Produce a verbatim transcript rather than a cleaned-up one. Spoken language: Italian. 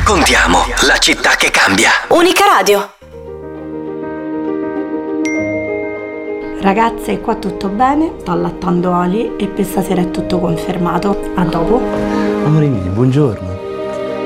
raccontiamo la città che cambia. Unica Radio. Ragazze, qua tutto bene, sto allattando Ali e per stasera è tutto confermato. A dopo. Amore mio, buongiorno.